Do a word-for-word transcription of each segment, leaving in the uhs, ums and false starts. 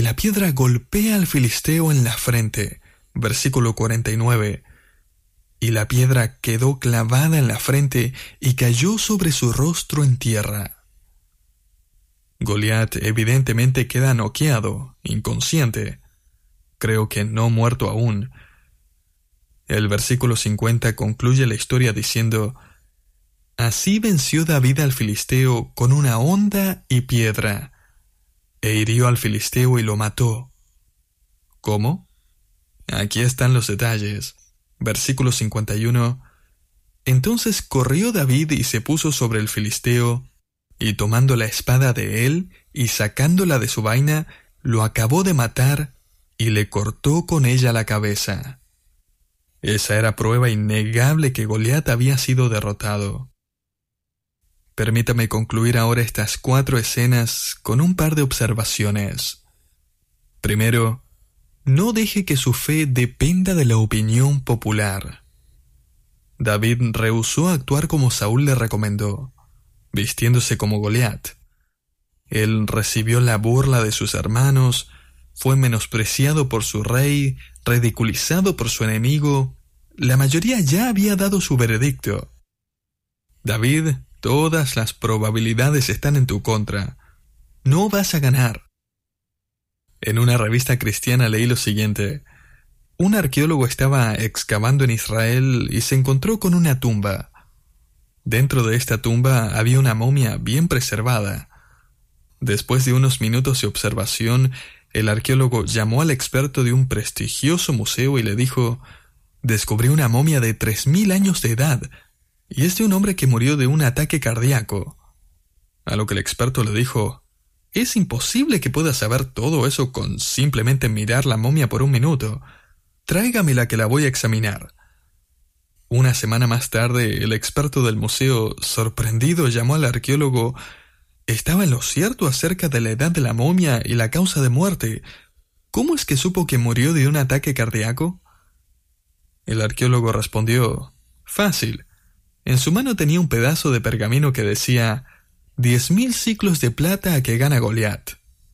la piedra golpea al filisteo en la frente. Versículo cuarenta y nueve. Y la piedra quedó clavada en la frente y cayó sobre su rostro en tierra. Goliat evidentemente queda noqueado, inconsciente. Creo que no muerto aún. El versículo cincuenta concluye la historia diciendo: Así venció David al filisteo con una honda y piedra, e hirió al filisteo y lo mató. ¿Cómo? Aquí están los detalles. Versículo cincuenta y uno. Entonces corrió David y se puso sobre el filisteo, y tomando la espada de él y sacándola de su vaina, lo acabó de matar y le cortó con ella la cabeza. Esa era prueba innegable que Goliat había sido derrotado. Permítame concluir ahora estas cuatro escenas con un par de observaciones. Primero, no deje que su fe dependa de la opinión popular. David rehusó actuar como Saúl le recomendó, vistiéndose como Goliat. Él recibió la burla de sus hermanos, fue menospreciado por su rey, ridiculizado por su enemigo. La mayoría ya había dado su veredicto. David, todas las probabilidades están en tu contra. No vas a ganar. En una revista cristiana leí lo siguiente. Un arqueólogo estaba excavando en Israel y se encontró con una tumba. Dentro de esta tumba había una momia bien preservada. Después de unos minutos de observación, el arqueólogo llamó al experto de un prestigioso museo y le dijo: «Descubrí una momia de tres mil años de edad, y es de un hombre que murió de un ataque cardíaco». A lo que el experto le dijo: «Es imposible que pueda saber todo eso con simplemente mirar la momia por un minuto. Tráigamela que la voy a examinar». Una semana más tarde, el experto del museo, sorprendido, llamó al arqueólogo. Estaba en lo cierto acerca de la edad de la momia y la causa de muerte. ¿Cómo es que supo que murió de un ataque cardíaco? El arqueólogo respondió: «Fácil. En su mano tenía un pedazo de pergamino que decía: diez mil siclos de plata a que gana Goliat».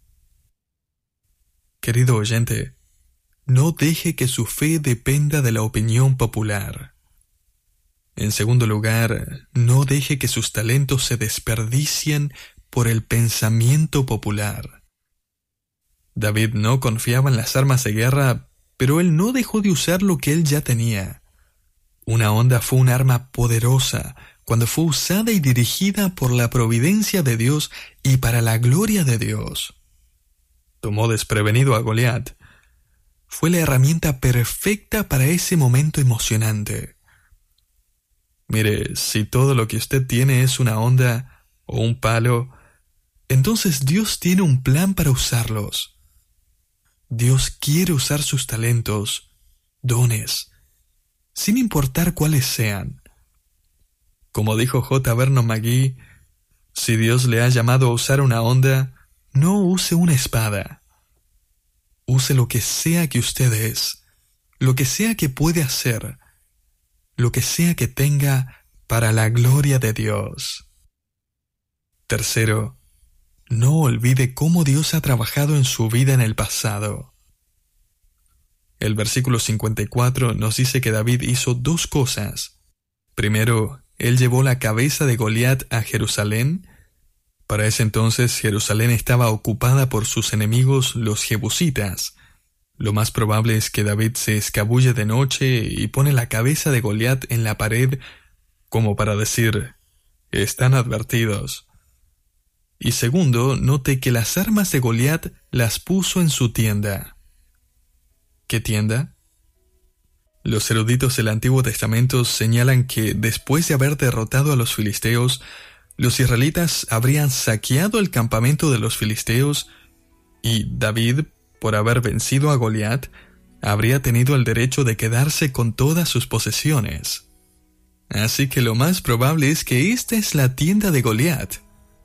Querido oyente, no deje que su fe dependa de la opinión popular. En segundo lugar, no deje que sus talentos se desperdicien por el pensamiento popular. David no confiaba en las armas de guerra, pero él no dejó de usar lo que él ya tenía. Una honda fue un arma poderosa cuando fue usada y dirigida por la providencia de Dios y para la gloria de Dios. Tomó desprevenido a Goliat. Fue la herramienta perfecta para ese momento emocionante. Mire, si todo lo que usted tiene es una honda o un palo, entonces Dios tiene un plan para usarlos. Dios quiere usar sus talentos, dones, sin importar cuáles sean. Como dijo J. Vernon McGee, si Dios le ha llamado a usar una honda, no use una espada. Use lo que sea que usted es, lo que sea que puede hacer, lo que sea que tenga para la gloria de Dios. Tercero, no olvide cómo Dios ha trabajado en su vida en el pasado. El versículo cincuenta y cuatro nos dice que David hizo dos cosas. Primero, él llevó la cabeza de Goliat a Jerusalén. Para ese entonces Jerusalén estaba ocupada por sus enemigos, los jebusitas. Lo más probable es que David se escabulle de noche y pone la cabeza de Goliat en la pared como para decir: «Están advertidos». Y segundo, note que las armas de Goliat las puso en su tienda. ¿Qué tienda? Los eruditos del Antiguo Testamento señalan que después de haber derrotado a los filisteos, los israelitas habrían saqueado el campamento de los filisteos y David, por haber vencido a Goliat, habría tenido el derecho de quedarse con todas sus posesiones. Así que lo más probable es que esta es la tienda de Goliat.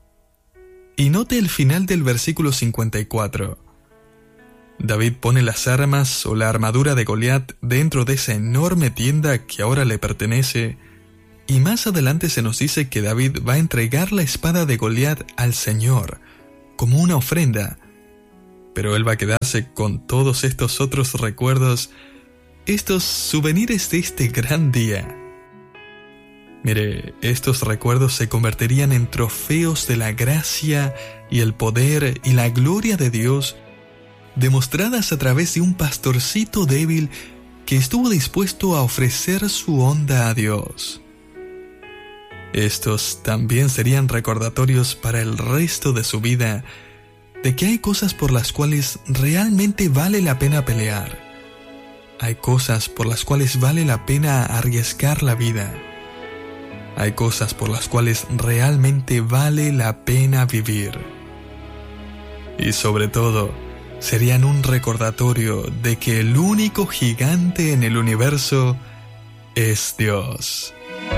Y note el final del versículo cincuenta y cuatro. David pone las armas o la armadura de Goliat dentro de esa enorme tienda que ahora le pertenece, y más adelante se nos dice que David va a entregar la espada de Goliat al Señor como una ofrenda. pero él va a quedarse con todos estos otros recuerdos, estos souvenirs de este gran día. Mire, estos recuerdos se convertirían en trofeos de la gracia y el poder y la gloria de Dios, demostradas a través de un pastorcito débil que estuvo dispuesto a ofrecer su onda a Dios. Estos también serían recordatorios para el resto de su vida de que hay cosas por las cuales realmente vale la pena pelear. Hay cosas por las cuales vale la pena arriesgar la vida. Hay cosas por las cuales realmente vale la pena vivir. Y sobre todo, serían un recordatorio de que el único gigante en el universo es Dios.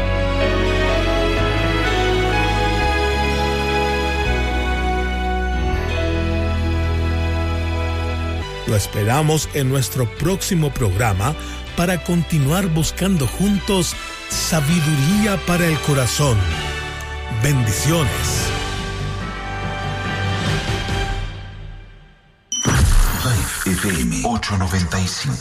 Lo esperamos en nuestro próximo programa para continuar buscando juntos sabiduría para el corazón. Bendiciones. Life F M ochocientos noventa y cinco.